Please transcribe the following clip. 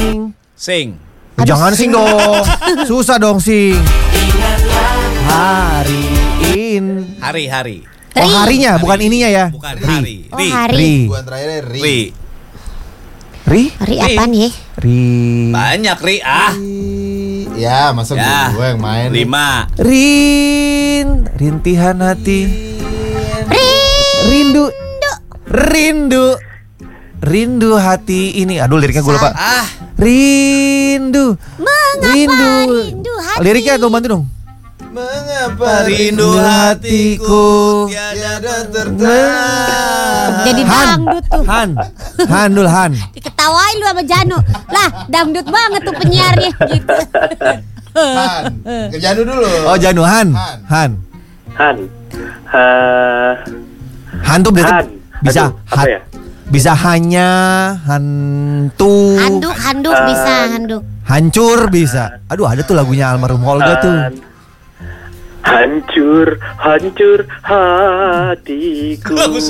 Sing. Jangan sing dong. Susah dong sing. Hari ini. Hari. Oh harinya, bukan ininya ya. Bukan hari. Oh, hari. Bukan terakhir Ri. Ri apa nih? Banyak Ri. Ya, masa gue yang main. 5. Rintihan hati. Rindu hati ini. Aduh liriknya gue lupa. Rindu. Rindu hati. Liriknya gue bantu dong. Mengapa Rindu hatiku tiada tertera. Jadi dangdut tuh. Han. Diketawain lu sama Janu. Lah, dangdut banget tuh penyiarnya gitu. Han, ke Janu dulu. Oh Janu Han. Han tuh berarti bisa apa ya? bisa hanya hantu. Handuk bisa handuk. Hancur bisa. Aduh ada tuh lagunya almarhum Olga tuh. Hancur hatiku.